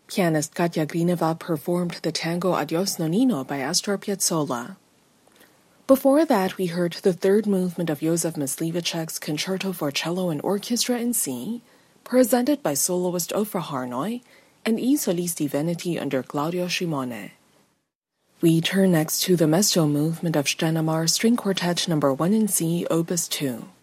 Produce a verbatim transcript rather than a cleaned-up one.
Pianist Katya Grineva performed the tango Adios Nonino by Astor Piazzolla. Before that, we heard the third movement of Josef Mysliveček's Concerto for Cello and Orchestra in C, presented by soloist Ofra Harnoy, and I Solisti Veneti under Claudio Scimone. We turn next to the Mesto movement of Steinamar's String Quartet number one in C, Opus two.